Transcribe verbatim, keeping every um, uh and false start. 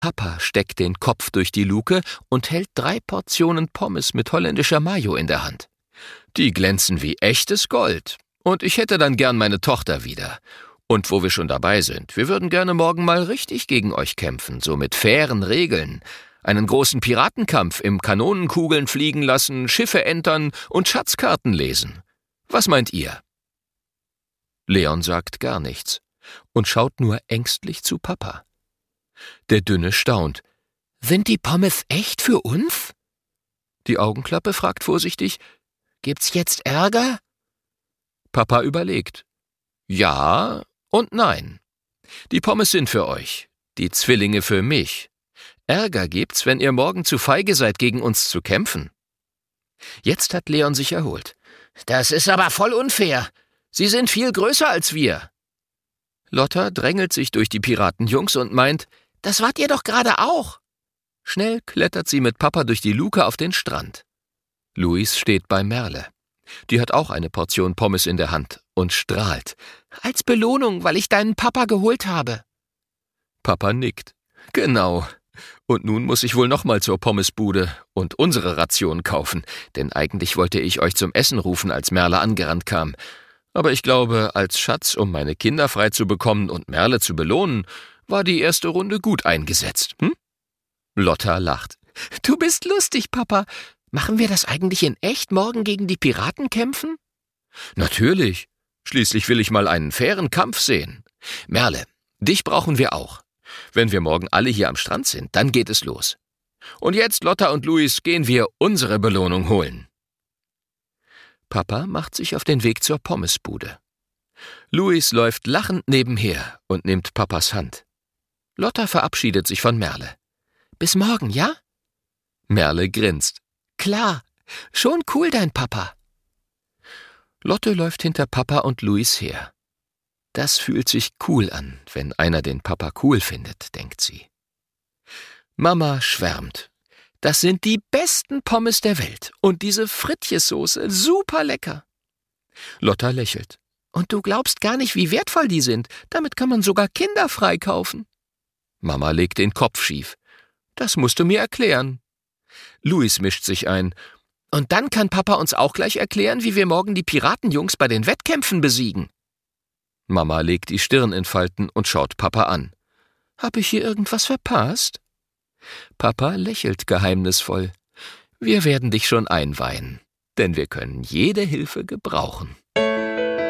Papa steckt den Kopf durch die Luke und hält drei Portionen Pommes mit holländischer Mayo in der Hand. Die glänzen wie echtes Gold. Und ich hätte dann gern meine Tochter wieder. Und wo wir schon dabei sind, wir würden gerne morgen mal richtig gegen euch kämpfen, so mit fairen Regeln. Einen großen Piratenkampf im Kanonenkugeln fliegen lassen, Schiffe entern und Schatzkarten lesen. Was meint ihr? Leon sagt gar nichts und schaut nur ängstlich zu Papa. Der Dünne staunt. Sind die Pommes echt für uns? Die Augenklappe fragt vorsichtig, gibt's jetzt Ärger? Papa überlegt. Ja und nein. Die Pommes sind für euch, die Zwillinge für mich. Ärger gibt's, wenn ihr morgen zu feige seid, gegen uns zu kämpfen. Jetzt hat Leon sich erholt. Das ist aber voll unfair. Sie sind viel größer als wir. Lotta drängelt sich durch die Piratenjungs und meint, das wart ihr doch gerade auch. Schnell klettert sie mit Papa durch die Luke auf den Strand. Luis steht bei Merle. Die hat auch eine Portion Pommes in der Hand und strahlt. Als Belohnung, weil ich deinen Papa geholt habe. Papa nickt. Genau. Und nun muss ich wohl nochmal zur Pommesbude und unsere Ration kaufen, denn eigentlich wollte ich euch zum Essen rufen, als Merle angerannt kam. Aber ich glaube, als Schatz, um meine Kinder frei zu bekommen und Merle zu belohnen, war die erste Runde gut eingesetzt, hm? Lotta lacht. Du bist lustig, Papa. Machen wir das eigentlich in echt morgen gegen die Piraten kämpfen? Natürlich. Schließlich will ich mal einen fairen Kampf sehen. Merle, dich brauchen wir auch. Wenn wir morgen alle hier am Strand sind, dann geht es los. Und jetzt, Lotta und Luis, gehen wir unsere Belohnung holen. Papa macht sich auf den Weg zur Pommesbude. Luis läuft lachend nebenher und nimmt Papas Hand. Lotta verabschiedet sich von Merle. Bis morgen, ja? Merle grinst. Klar, schon cool, dein Papa. Lotte läuft hinter Papa und Luis her. Das fühlt sich cool an, wenn einer den Papa cool findet, denkt sie. Mama schwärmt. Das sind die besten Pommes der Welt und diese Frittjessoße, super lecker. Lotta lächelt. Und du glaubst gar nicht, wie wertvoll die sind. Damit kann man sogar Kinder freikaufen. Mama legt den Kopf schief. Das musst du mir erklären. Luis mischt sich ein. Und dann kann Papa uns auch gleich erklären, wie wir morgen die Piratenjungs bei den Wettkämpfen besiegen. Mama legt die Stirn in Falten und schaut Papa an. Hab ich hier irgendwas verpasst? Papa lächelt geheimnisvoll. Wir werden dich schon einweihen, denn wir können jede Hilfe gebrauchen.